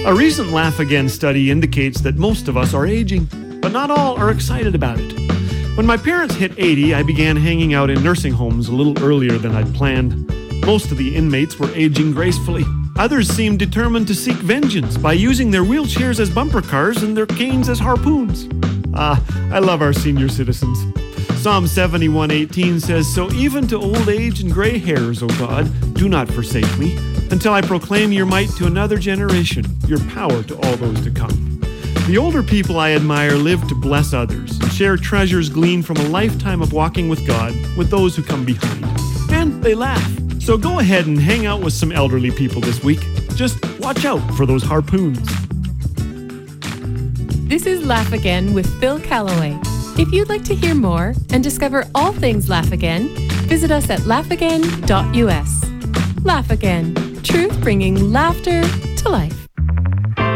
A recent Laugh Again study indicates that most of us are aging, but not all are excited about it. When my parents hit 80, I began hanging out in nursing homes a little earlier than I'd planned. Most of the inmates were aging gracefully. Others seemed determined to seek vengeance by using their wheelchairs as bumper cars and their canes as harpoons. I love our senior citizens. Psalm 71:18 says, "So even to old age and gray hairs, O God, do not forsake me, until I proclaim your might to another generation, your power to all those to come." The older people I admire live to bless others and share treasures gleaned from a lifetime of walking with God with those who come behind. And they laugh. So go ahead and hang out with some elderly people this week. Just watch out for those harpoons. This is Laugh Again with Phil Callaway. If you'd like to hear more and discover all things Laugh Again, visit us at laughagain.us. Laugh Again, truth bringing laughter